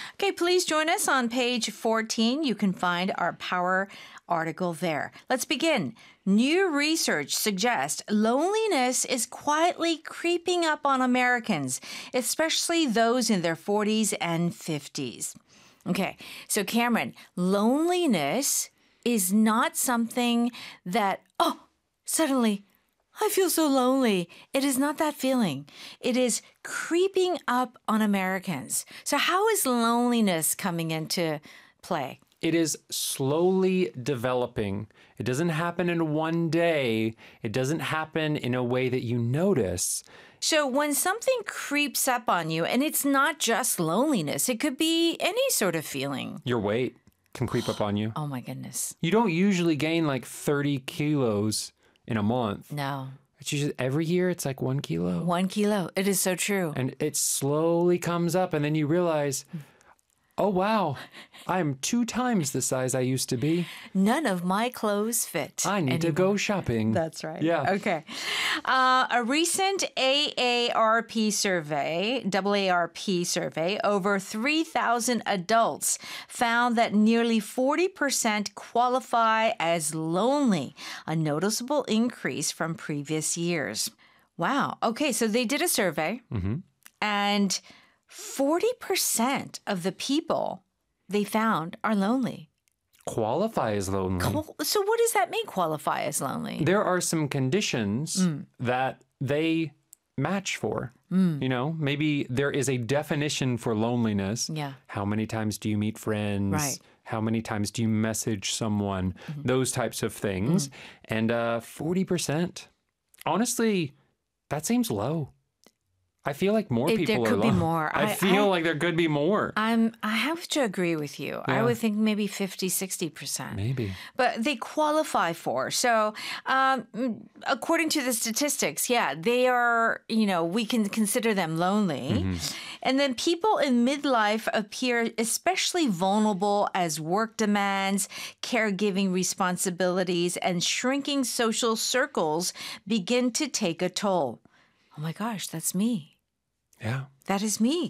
Okay, please join us on page 14. You can find our power article there. Let's begin. New research suggests loneliness is quietly creeping up on Americans, especially those in their 40s and 50s. Okay, so Cameron, loneliness is not something that, suddenly I feel so lonely. It is not that feeling. It is creeping up on Americans. So how is loneliness coming into play? It is slowly developing. It doesn't happen in one day. It doesn't happen in a way that you notice. So when something creeps up on you, and it's not just loneliness, it could be any sort of feeling. Your weight can creep up on you. Oh my goodness. You don't usually gain like 30 kilos in a month. No. It's usually every year it's like 1 kilo. 1 kilo. It is so true. And it slowly comes up and then you realize, oh wow, I am 2 times the size I used to be. None of my clothes fit. I need to go shopping. That's right. Yeah. Okay. A recent AARP survey, over 3,000 adults found that nearly 40% qualify as lonely, a noticeable increase from previous years. Wow. Okay, so they did a survey, and 40% of the people they found are lonely. Qualify as lonely. So what does that mean, qualify as lonely? There are some conditions that they match for. You know, maybe there is a definition for loneliness. Yeah. How many times do you meet friends? Right. How many times do you message someone? Those types of things. And 40%, honestly, that seems low. I feel like more people there are could be low. more. I feel like there could be more. I have to agree with you. I Yeah. would think maybe 50, 60%. Maybe. But they qualify for. So according to the statistics, yeah, they are, we can consider them lonely. And then people in midlife appear especially vulnerable as work demands, caregiving responsibilities, and shrinking social circles begin to take a toll. Oh my gosh, that's me. Yeah. That is me.